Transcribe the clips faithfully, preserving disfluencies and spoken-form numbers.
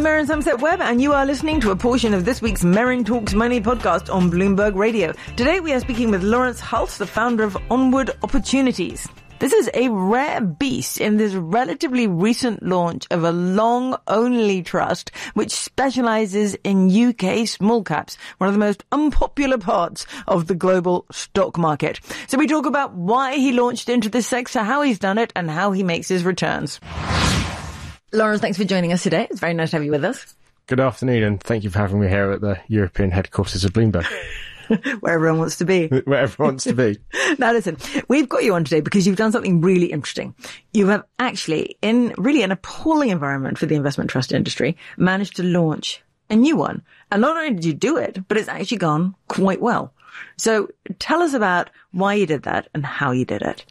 Merryn Somerset Webb, and you are listening to a portion of this week's Merryn Talks Money podcast on Bloomberg Radio. Today we are speaking with Lawrence Hulse, the founder of Onward Opportunities. This is a rare beast in this relatively recent launch of a long-only trust which specializes in U K small caps, one of the most unpopular parts of the global stock market. So we talk about why he launched into this sector, how he's done it, and how he makes his returns. Lawrence, thanks for joining us today. It's very nice to have you with us. Good afternoon, and thank you for having me here at the European headquarters of Bloomberg. Where everyone wants to be. Where everyone wants to be. Now listen, we've got you on today because you've done something really interesting. You have actually, in really an appalling environment for the investment trust industry, managed to launch a new one. And not only did you do it, but it's actually gone quite well. So tell us about why you did that and how you did it.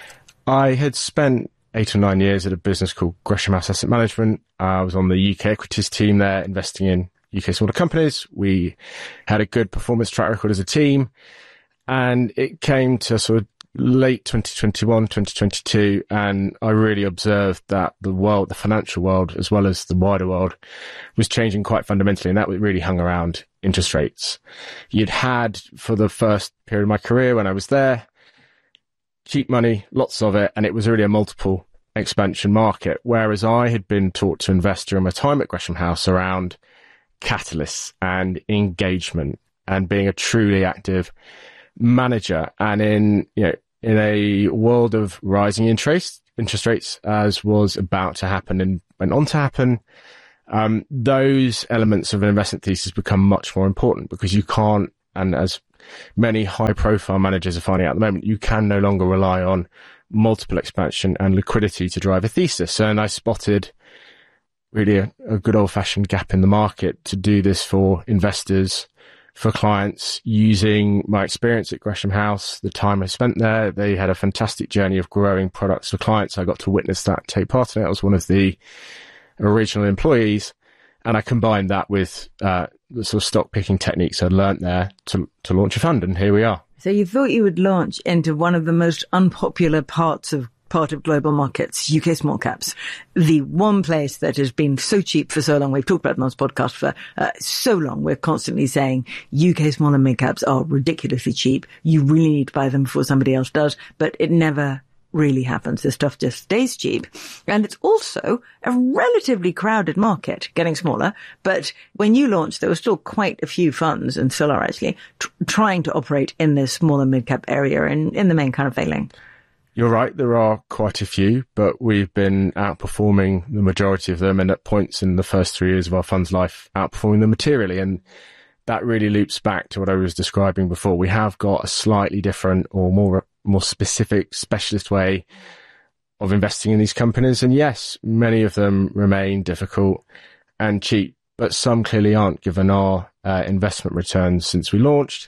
I had spent eight or nine years at a business called Gresham House Asset Management. I was on the U K equities team there, investing in U K smaller companies. We had a good performance track record as a team, and it came to sort of late twenty twenty-one, twenty twenty-two, and I really observed that the world, the financial world, as well as the wider world, was changing quite fundamentally, and that really hung around interest rates. You'd had, for the first period of my career when I was there, cheap money, lots of it, and it was really a multiple expansion market, whereas I had been taught to invest during my time at Gresham House around catalysts and engagement and being a truly active manager. And in, you know, in a world of rising interest, interest rates, as was about to happen and went on to happen, um, those elements of an investment thesis become much more important because you can't, and as many high profile managers are finding out at the moment, you can no longer rely on multiple expansion and liquidity to drive a thesis. And I spotted really a, a good old-fashioned gap in the market to do this for investors, for clients, using my experience at Gresham House, the time I spent there. They had a fantastic journey of growing products for clients. I got to witness that, take part in it. I was one of the original employees, and I combined that with uh, the sort of stock-picking techniques I'd learnt there to, to launch a fund, and here we are. So you thought you would launch into one of the most unpopular parts of part of global markets, U K small caps, the one place that has been so cheap for so long. We've talked about it on this podcast for uh, so long. We're constantly saying U K small and mid caps are ridiculously cheap. You really need to buy them before somebody else does, but it never really happens. This stuff just stays cheap. And it's also a relatively crowded market, getting smaller. But when you launched, there were still quite a few funds, and still are actually, tr- trying to operate in this small and mid cap area, and in the main kind of failing. You're right, there are quite a few, but we've been outperforming the majority of them, and at points in the first three years of our fund's life, outperforming them materially. And that really loops back to what I was describing before. We have got a slightly different or more more specific specialist way of investing in these companies. And yes, many of them remain difficult and cheap, but some clearly aren't, given our uh, investment returns since we launched.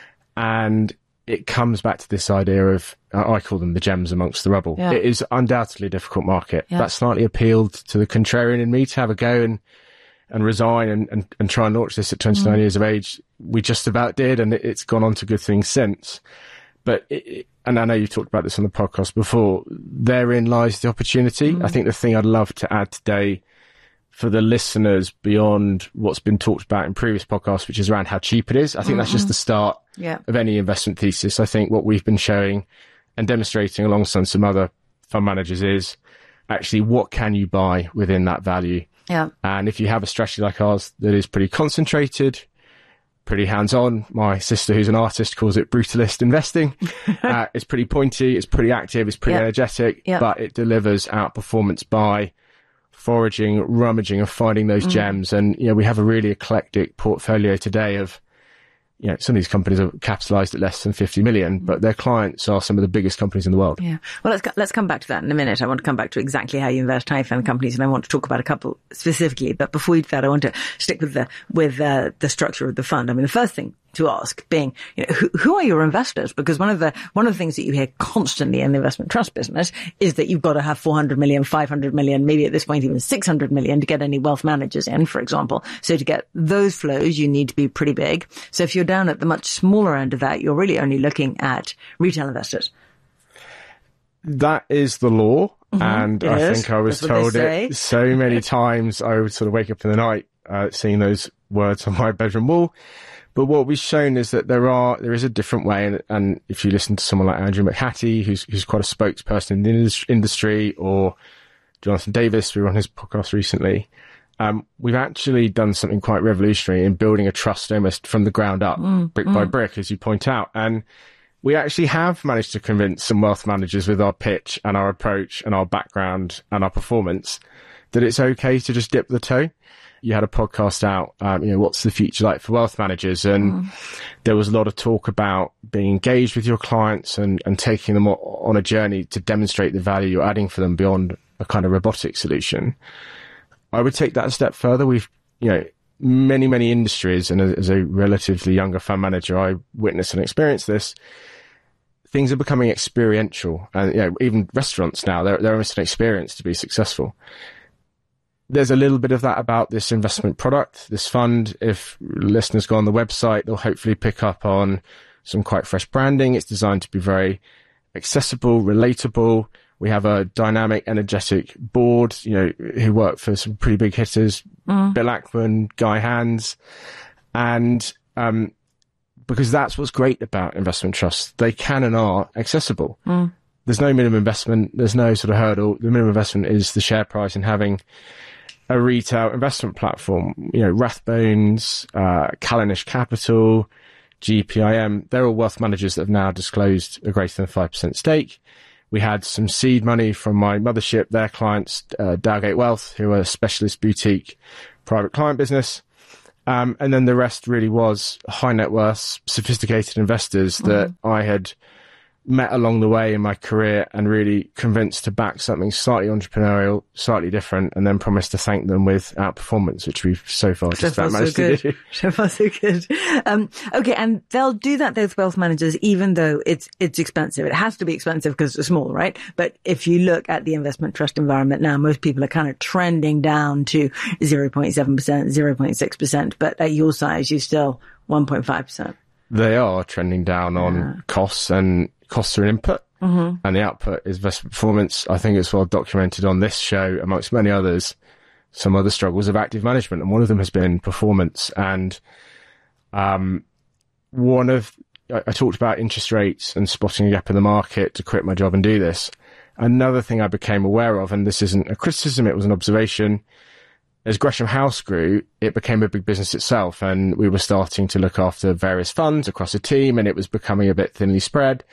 And it comes back to this idea of, uh, I call them the gems amongst the rubble. Yeah. It is undoubtedly a difficult market. Yeah. That slightly appealed to the contrarian in me to have a go and and resign and, and, and try and launch this at twenty-nine mm. years of age. We just about did, and it, it's gone on to good things since. But, it, it, and I know you talked about this on the podcast before, therein lies the opportunity. Mm. I think the thing I'd love to add today for the listeners, beyond what's been talked about in previous podcasts, which is around how cheap it is, I think mm-hmm. that's just the start yeah. of any investment thesis. I think what we've been showing and demonstrating alongside some other fund managers is actually what can you buy within that value. Yeah. And if you have a strategy like ours that is pretty concentrated, pretty hands-on, my sister, who's an artist, calls it brutalist investing. uh, it's pretty pointy, it's pretty active, it's pretty yep. energetic, yep. but it delivers outperformance by foraging, rummaging, and finding those mm. gems. And, you know, we have a really eclectic portfolio today of, you know, some of these companies are capitalized at less than fifty million, but their clients are some of the biggest companies in the world. Yeah. Well, let's, let's come back to that in a minute. I want to come back to exactly how you invest, how you fund companies, and I want to talk about a couple specifically. But before we do that, I want to stick with the, with, uh, the structure of the fund. I mean, the first thing to ask being, you know, who, who are your investors? Because one of the, one of the things that you hear constantly in the investment trust business is that you've got to have four hundred million, five hundred million, maybe at this point even six hundred million to get any wealth managers in, for example. So to get those flows, you need to be pretty big. So if you're down at the much smaller end of that, you're really only looking at retail investors. That is the law. Mm-hmm. And It I is. think I was That's what told they it say. so many times. I would sort of wake up in the night uh, seeing those words on my bedroom wall. But what we've shown is that there are there is a different way, and, and if you listen to someone like Andrew McHattie, who's who's quite a spokesperson in the indus- industry, or Jonathan Davis, we were on his podcast recently, um, we've actually done something quite revolutionary in building a trust almost from the ground up, mm, brick mm. by brick, as you point out. And we actually have managed to convince some wealth managers with our pitch and our approach and our background and our performance that it's okay to just dip the toe. You had a podcast out, um, you know, what's the future like for wealth managers? And mm. there was a lot of talk about being engaged with your clients and, and taking them on a journey to demonstrate the value you're adding for them beyond a kind of robotic solution. I would take that a step further. We've, you know, many, many industries, and as a relatively younger fund manager, I witnessed and experienced this. Things are becoming experiential, and you know, even restaurants now, they're, they're almost an experience to be successful. There's a little bit of that about this investment product, this fund. If listeners go on the website, they'll hopefully pick up on some quite fresh branding. It's designed to be very accessible, relatable. We have a dynamic, energetic board, you know, who work for some pretty big hitters, mm. Bill Ackman, Guy Hands. And um, because that's what's great about investment trusts. They can and are accessible. Mm. There's no minimum investment. There's no sort of hurdle. The minimum investment is the share price and having a retail investment platform. You know, Rathbones, uh, Callanish Capital, G P I M, they're all wealth managers that have now disclosed a greater than five percent stake. We had some seed money from my mothership, their clients, uh, Dowgate Wealth, who are a specialist boutique private client business. Um, and then the rest really was high net worth, sophisticated investors mm-hmm. that I had met along the way in my career and really convinced to back something slightly entrepreneurial, slightly different, and then promised to thank them with outperformance, which we've so far just about managed to do. So far so good. Um, okay, and they'll do that with wealth managers, even though it's it's expensive. It has to be expensive because it's small, right? But if you look at the investment trust environment now, most people are kind of trending down to zero point seven percent, zero point six percent, but at your size, you're still one point five percent. They are trending down on yeah. costs, and costs are an input, mm-hmm. and the output is investment performance. I think it's well documented on this show, amongst many others, some other struggles of active management, and one of them has been performance. And um, one of, I, I talked about interest rates and spotting a gap in the market to quit my job and do this. Another thing I became aware of, and this isn't a criticism, it was an observation, as Gresham House grew, it became a big business itself, and we were starting to look after various funds across a team, and it was becoming a bit thinly spread.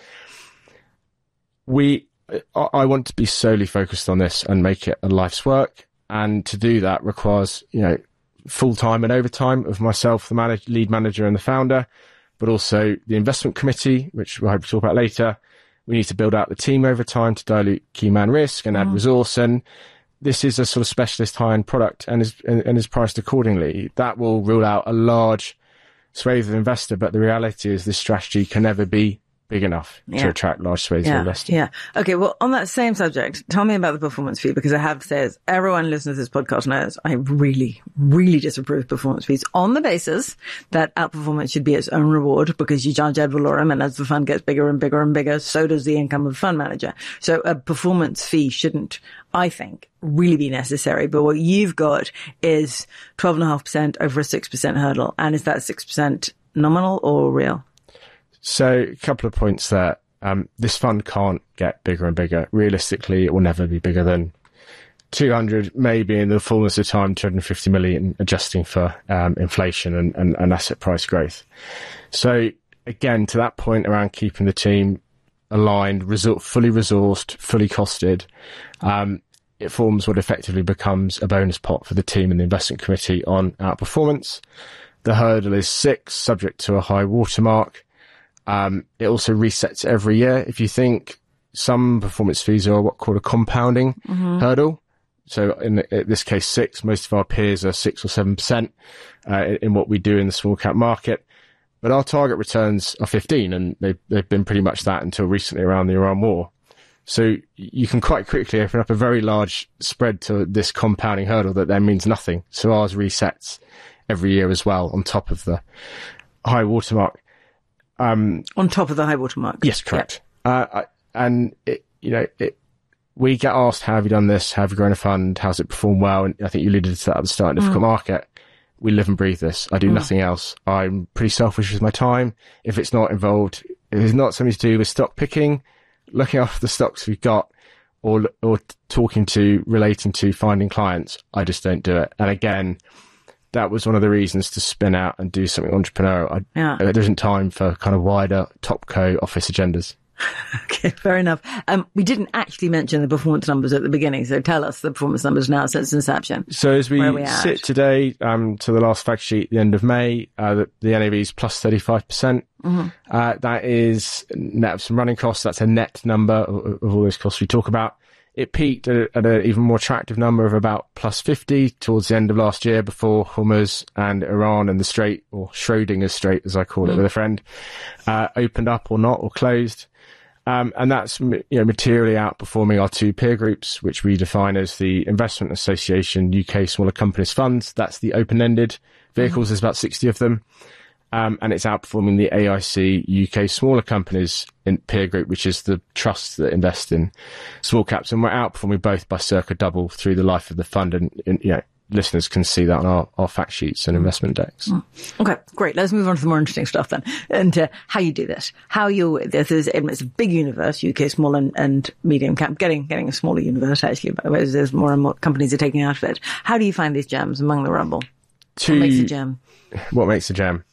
We, I want to be solely focused on this and make it a life's work, and to do that requires, you know, full time and overtime of myself, the manage, lead manager, and the founder, but also the investment committee, which we'll hope to talk about later. We need to build out the team over time to dilute key man risk and add mm. resource, and this is a sort of specialist high-end product and is and, and is priced accordingly. That will rule out a large swathe of investor, but the reality is this strategy can never be big enough yeah. to attract large swathes yeah. of investors. Yeah. Okay. Well, on that same subject, tell me about the performance fee, because I have to say, as everyone listening to this podcast knows, I really, really disapprove performance fees on the basis that outperformance should be its own reward, because you charge ad valorem, and as the fund gets bigger and bigger and bigger, so does the income of the fund manager. So a performance fee shouldn't, I think, really be necessary. But what you've got is twelve point five percent over a six percent hurdle. And is that six percent nominal or real? So a couple of points there. Um, this fund can't get bigger and bigger. Realistically, it will never be bigger than two hundred, maybe in the fullness of time, two hundred fifty million, adjusting for um, inflation and, and, and asset price growth. So again, to that point around keeping the team aligned, resor- fully resourced, fully costed, um, it forms what effectively becomes a bonus pot for the team and the investment committee on outperformance. The hurdle is six, subject to a high watermark. Um, it also resets every year. If you think some performance fees are what called a compounding mm-hmm. hurdle. So in, in this case, six, most of our peers are six or seven percent, uh, in, in what we do in the small cap market. But our target returns are fifteen, and they've, they've been pretty much that until recently around the Iran war. So you can quite quickly open up a very large spread to this compounding hurdle that then means nothing. So ours resets every year as well on top of the high watermark. Um, on top of the high water mark. Yes, correct. Yep. Uh, I, and it, you know, it, we get asked, how have you done this? How have you grown a fund? How's it performed well? And I think you alluded to that at the start, difficult mm. market. We live and breathe this. I do mm. nothing else. I'm pretty selfish with my time. If it's not involved, if it's not something to do with stock picking, looking after the stocks we've got, or or talking to, relating to, finding clients, I just don't do it. And again, that was one of the reasons to spin out and do something entrepreneurial. I, yeah. There isn't time for kind of wider Topco office agendas. Okay, fair enough. Um, we didn't actually mention the performance numbers at the beginning, so tell us the performance numbers now since inception. So as we, we sit at? today, um, to the last fact sheet, the end of May, uh, the, the N A V is plus thirty-five percent. Mm-hmm. Uh, that is net of some running costs. That's a net number of, of all those costs we talk about. It peaked at, at an even more attractive number of about plus fifty towards the end of last year, before Hormuz and Iran and the Strait, or Schrodinger's Strait, as I call mm. it with a friend, uh, opened up or not, or closed. Um, and that's, you know, materially outperforming our two peer groups, which we define as the Investment Association U K Smaller Companies Funds. That's the open-ended vehicles. Mm. There's about sixty of them. Um, and it's outperforming the A I C U K Smaller Companies in peer group, which is the trusts that invest in small caps. And we're outperforming both by circa double through the life of the fund. And, and you know, listeners can see that on our, our fact sheets and investment decks. Mm. Okay, great. Let's move on to the more interesting stuff then. And uh, how you do this. How you, this is, it's a big universe, U K small and, and medium cap, getting, getting a smaller universe actually, but there's more and more companies are taking out of it. How do you find these gems among the rubble? To, what makes a gem? What makes a gem?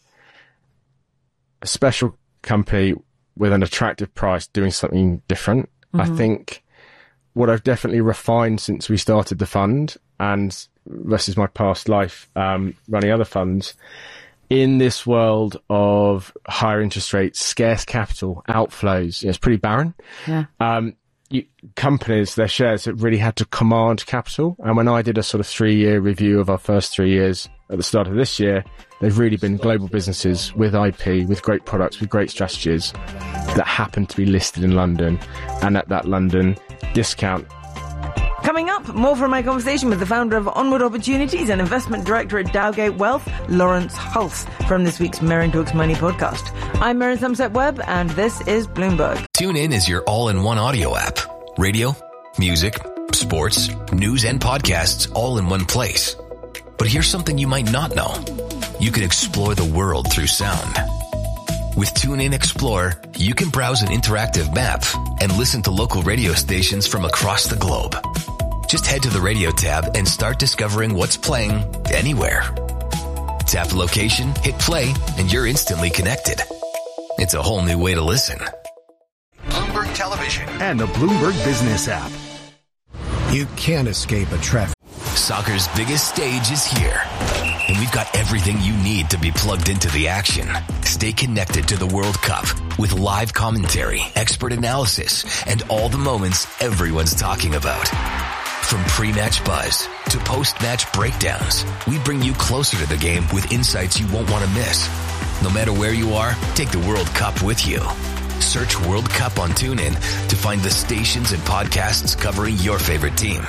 A special company with an attractive price doing something different. Mm-hmm. I think what I've definitely refined since we started the fund, and this is my past life um, running other funds, in this world of higher interest rates, scarce capital, outflows, you know, it's pretty barren. Yeah. Um, you, companies, their shares have really had to command capital. And when I did a sort of three-year review of our first three years at the start of this year, they've really been global businesses with I P, with great products, with great strategies that happen to be listed in London, and at that London discount. Coming up, more from my conversation with the founder of Onward Opportunities and investment director at Dowgate Wealth, Lawrence Hulse, from this week's Merrin Talks Money podcast. I'm Merrin Somerset Webb, and this is Bloomberg. TuneIn is your all-in-one audio app. Radio, music, sports, news, and podcasts all in one place. But here's something you might not know. You can explore the world through sound. With TuneIn Explorer, you can browse an interactive map and listen to local radio stations from across the globe. Just head to the radio tab and start discovering what's playing anywhere. Tap the location, hit play, and you're instantly connected. It's a whole new way to listen. Bloomberg Television and the Bloomberg Business app. You can't escape a traffic. Soccer's biggest stage is here. And we've got everything you need to be plugged into the action. Stay connected to the World Cup with live commentary, expert analysis, and all the moments everyone's talking about. From pre-match buzz to post-match breakdowns, we bring you closer to the game with insights you won't want to miss. No matter where you are, take the World Cup with you. Search World Cup on TuneIn to find the stations and podcasts covering your favorite team.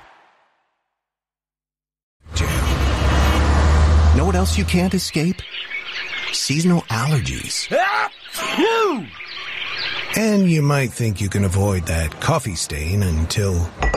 Know what else you can't escape? Seasonal allergies. And you might think you can avoid that coffee stain until...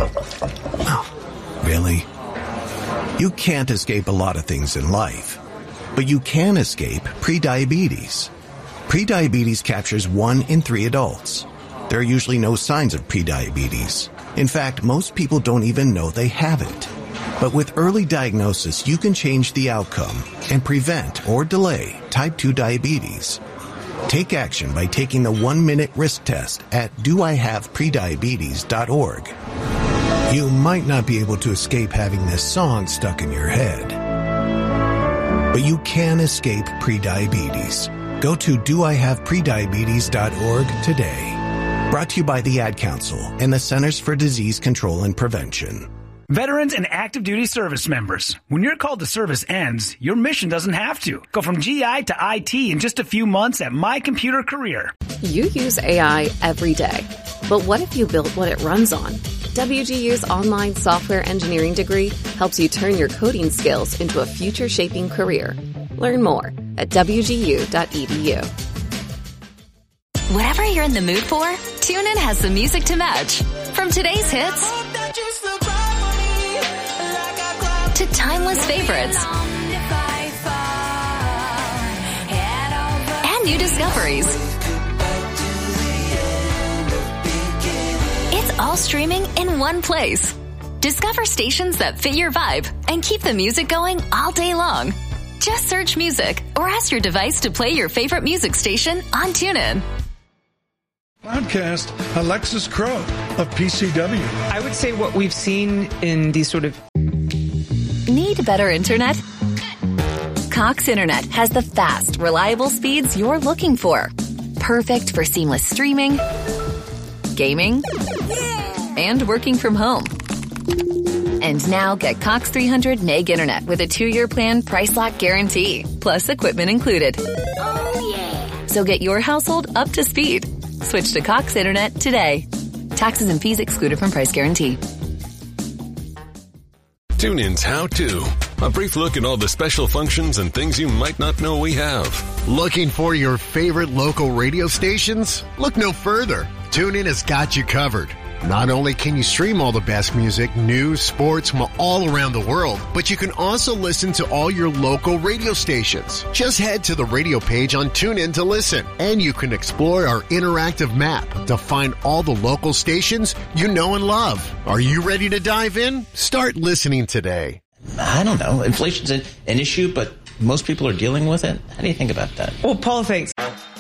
Oh, really? You can't escape a lot of things in life, but you can escape prediabetes. Prediabetes captures one in three adults. There are usually no signs of prediabetes. In fact, most people don't even know they have it. But with early diagnosis, you can change the outcome and prevent or delay type two diabetes. Take action by taking the one-minute risk test at do I have prediabetes dot org. You might not be able to escape having this song stuck in your head, but you can escape prediabetes. Go to do I have prediabetes dot org today. Brought to you by the Ad Council and the Centers for Disease Control and Prevention. Veterans and active duty service members. When your call to service ends, your mission doesn't have to. Go from G I to I T in just a few months at My Computer Career. You use A I every day. But what if you built what it runs on? W G U's online software engineering degree helps you turn your coding skills into a future-shaping career. Learn more at w g u dot e d u. Whatever you're in the mood for, TuneIn has the music to match. From today's hits to timeless favorites and new discoveries. It's all streaming in one place. Discover stations that fit your vibe and keep the music going all day long. Just search music or ask your device to play your favorite music station on TuneIn. Podcast Alexis Crow of P C W. I would say what we've seen in these sort of... Need better internet? Cox Internet has the fast, reliable speeds you're looking for. Perfect for seamless streaming, gaming, and working from home. And now get Cox three hundred meg internet with a two-year plan price lock guarantee, plus equipment included. Oh, yeah. So get your household up to speed. Switch to Cox Internet today. Taxes and fees excluded from price guarantee. TuneIn's How To. A brief look at all the special functions and things you might not know we have. Looking for your favorite local radio stations? Look no further. TuneIn has got you covered. Not only can you stream all the best music, news, sports from all around the world, but you can also listen to all your local radio stations. Just head to the radio page on TuneIn to listen, and you can explore our interactive map to find all the local stations you know and love. Are you ready to dive in? Start listening today. I don't know. Inflation's an, an issue, but most people are dealing with it. How do you think about that? Well, Paul, thanks.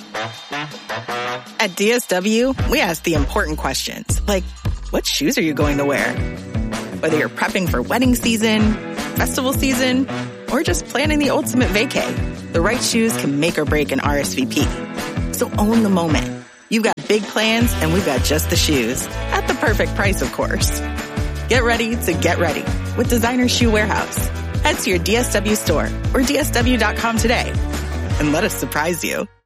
At D S W, we ask the important questions, like, what shoes are you going to wear? Whether you're prepping for wedding season, festival season, or just planning the ultimate vacay, the right shoes can make or break an R S V P. So own the moment. You've got big plans, and we've got just the shoes. At the perfect price, of course. Get ready to get ready with Designer Shoe Warehouse. Head to your D S W store or D S W dot com today, and let us surprise you.